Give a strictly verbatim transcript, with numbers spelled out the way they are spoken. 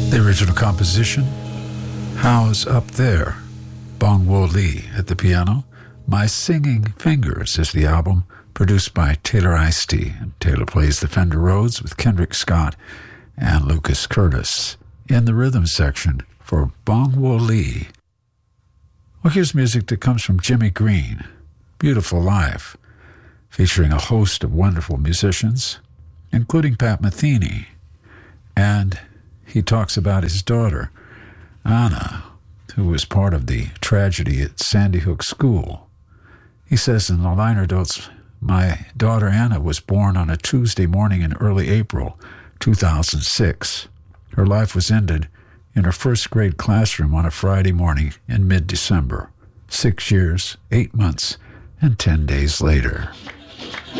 The original composition, How's Up There? Bong Wo Lee at the piano. My Singing Fingers is the album, produced by Taylor Ice-T. And Taylor plays the Fender Rhodes with Kendrick Scott and Lucas Curtis. In the rhythm section for Bong Wo Lee. Well, here's music that comes from Jimmy Green, Beautiful Life, featuring a host of wonderful musicians, including Pat Metheny. And he talks about his daughter, Anna, who was part of the tragedy at Sandy Hook School. He says in the liner notes, my daughter Anna was born on a Tuesday morning in early April two thousand six. Her life was ended in her first grade classroom on a Friday morning in mid-December, six years, eight months, and ten days later.